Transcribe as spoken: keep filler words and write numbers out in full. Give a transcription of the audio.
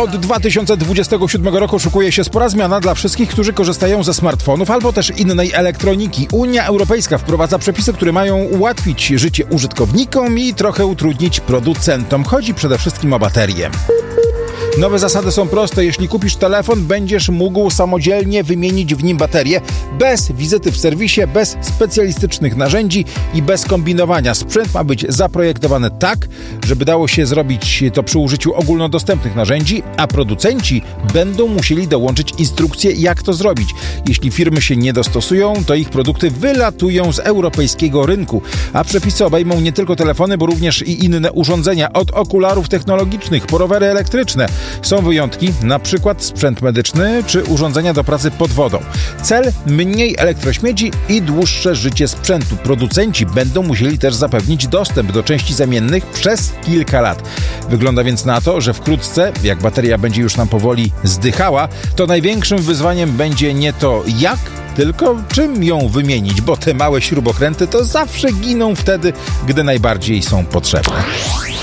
Od dwa tysiące dwudziestego siódmego roku szykuje się spora zmiana dla wszystkich, którzy korzystają ze smartfonów albo też innej elektroniki. Unia Europejska wprowadza przepisy, które mają ułatwić życie użytkownikom i trochę utrudnić producentom. Chodzi przede wszystkim o baterie. Nowe zasady są proste. Jeśli kupisz telefon, będziesz mógł samodzielnie wymienić w nim baterię bez wizyty w serwisie, bez specjalistycznych narzędzi i bez kombinowania. Sprzęt ma być zaprojektowany tak, żeby dało się zrobić to przy użyciu ogólnodostępnych narzędzi, a producenci będą musieli dołączyć instrukcje, jak to zrobić. Jeśli firmy się nie dostosują, to ich produkty wylatują z europejskiego rynku, a przepisy obejmą nie tylko telefony, bo również i inne urządzenia, od okularów technologicznych po rowery elektryczne. Są wyjątki, na przykład sprzęt medyczny czy urządzenia do pracy pod wodą. Cel: mniej elektrośmieci i dłuższe życie sprzętu. Producenci będą musieli też zapewnić dostęp do części zamiennych przez kilka lat. Wygląda więc na to, że wkrótce, jak bateria będzie już nam powoli zdychała, to największym wyzwaniem będzie nie to jak, tylko czym ją wymienić, bo te małe śrubokręty to zawsze giną wtedy, gdy najbardziej są potrzebne.